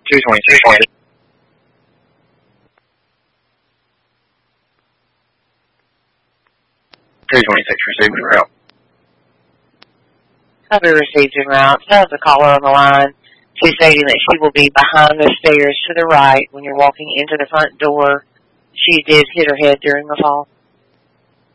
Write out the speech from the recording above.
226. 226 received en route. Copy received en route. Tells the caller on the line. She's stating that she will be behind the stairs to the right when you're walking into the front door. She did hit her head during the fall.